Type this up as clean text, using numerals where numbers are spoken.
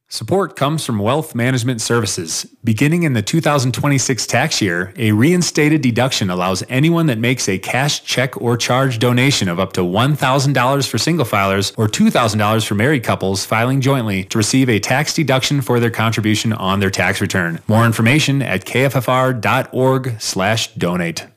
Support comes from Wealth Management Services. Beginning in the 2026 tax year, a reinstated deduction allows anyone that makes a cash, check, or charge donation of up to $1,000 for single filers or $2,000 for married couples filing jointly to receive a tax deduction for their contribution on their tax return. More information at kffr.org/donate.